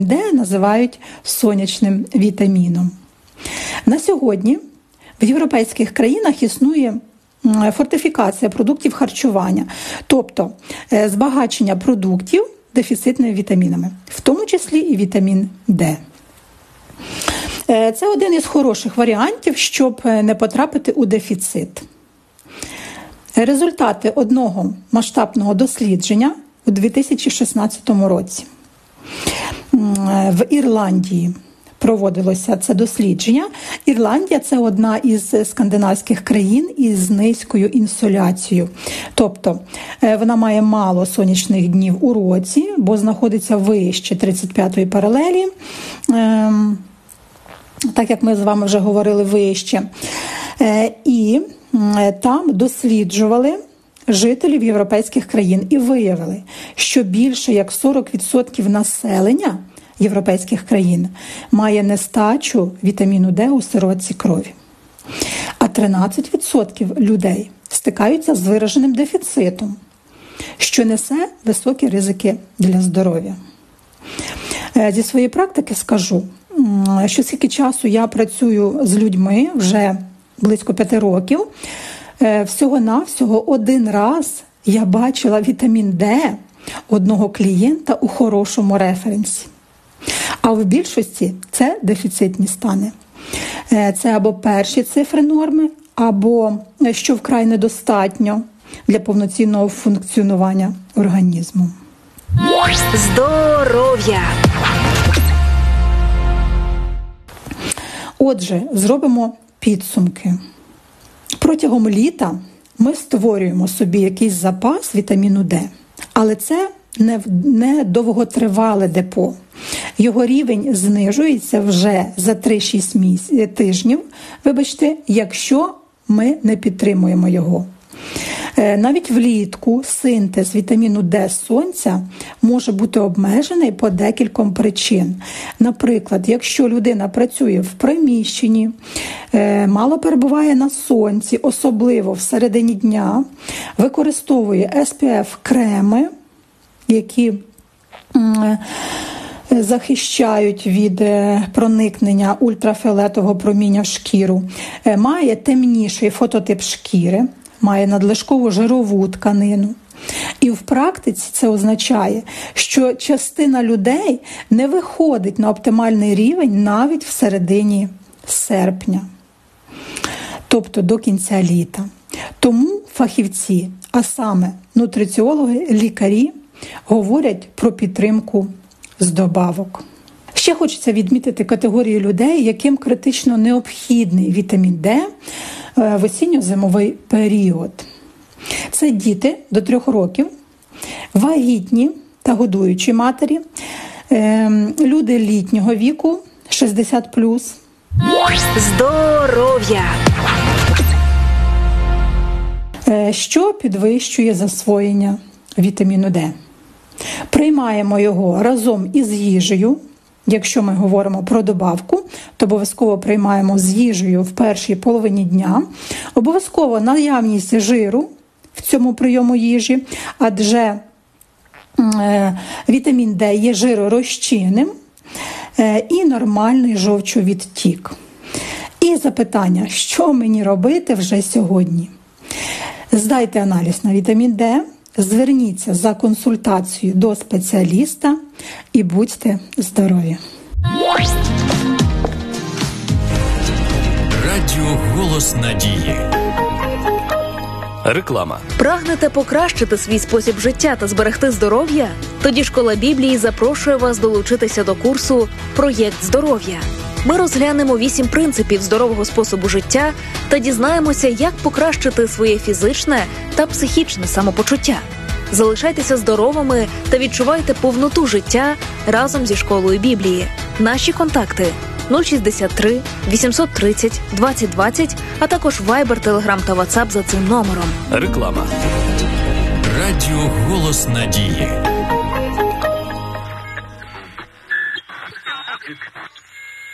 Д називають сонячним вітаміном. На сьогодні в європейських країнах існує фортифікація продуктів харчування, тобто збагачення продуктів дефіцитними вітамінами, в тому числі і вітамін Д. Це один із хороших варіантів, щоб не потрапити у дефіцит. Результати одного масштабного дослідження у 2016 році. В Ірландії проводилося це дослідження. Ірландія – це одна із скандинавських країн із низькою інсоляцією. Тобто вона має мало сонячних днів у році, бо знаходиться вище 35-ї паралелі, так як ми з вами вже говорили вище. І там досліджували жителів європейських країн і виявили, що більше як 40% населення європейських країн має нестачу вітаміну Д у сироватці крові. А 13% людей стикаються з вираженим дефіцитом, що несе високі ризики для здоров'я. Зі своєї практики скажу, що скільки часу я працюю з людьми, вже близько 5 років, всього-навсього один раз я бачила вітамін Д одного клієнта у хорошому референсі. А в більшості це дефіцитні стани. Це або перші цифри норми, або що вкрай недостатньо для повноцінного функціонування організму. Здоров'я! Отже, зробимо підсумки. Протягом літа ми створюємо собі якийсь запас вітаміну Д, але це не довготривале депо. Його рівень знижується вже за 3-6 тижнів, якщо ми не підтримуємо його. Навіть влітку синтез вітаміну Д з сонця може бути обмежений по декільком причин. Наприклад, якщо людина працює в приміщенні, мало перебуває на сонці, особливо всередині дня, використовує SPF-креми, які захищають від проникнення ультрафіолетового проміння в шкіру, має темніший фототип шкіри, має надлишкову жирову тканину. І в практиці це означає, що частина людей не виходить на оптимальний рівень навіть в середині серпня, тобто до кінця літа. Тому фахівці, а саме нутриціологи, лікарі, говорять про підтримку з добавок. Ще хочеться відмітити категорії людей, яким критично необхідний вітамін Д в осінньо-зимовий період. Це діти до 3 років, вагітні та годуючі матері, люди літнього віку, 60+. Здоров'я! Що підвищує засвоєння вітаміну Д? Приймаємо його разом із їжею. Якщо ми говоримо про добавку, то обов'язково приймаємо з їжею в першій половині дня. Обов'язково наявність жиру в цьому прийому їжі, адже вітамін Д є жиророзчинним і нормальний жовчовідтік. І запитання, що мені робити вже сьогодні? Здайте аналіз на вітамін Д, зверніться за консультацією до спеціаліста і будьте здорові. Радіо «Голос надії». Реклама. Прагнете покращити свій спосіб життя та зберегти здоров'я? Тоді Школа Біблії запрошує вас долучитися до курсу «Проєкт здоров'я». Ми розглянемо 8 принципів здорового способу життя та дізнаємося, як покращити своє фізичне та психічне самопочуття. Залишайтеся здоровими та відчувайте повноту життя разом зі Школою Біблії. Наші контакти – 063 830 2020, а також Viber, Telegram та WhatsApp за цим номером. Реклама. Радіо «Голос надії».